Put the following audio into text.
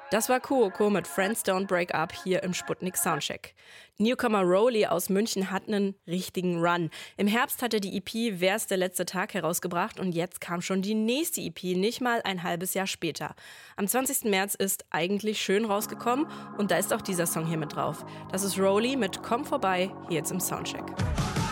Das war Kuoko mit Friends Don't Break Up hier im Sputnik Soundcheck. Newcomer Rowley aus München hat einen richtigen Run. Im Herbst hat er die EP Wer ist der letzte Tag herausgebracht und jetzt kam schon die nächste EP, nicht mal ein halbes Jahr später. Am 20. März ist Eigentlich schön rausgekommen und da ist auch dieser Song hier mit drauf. Das ist Rowley mit Komm vorbei, hier jetzt im Soundcheck.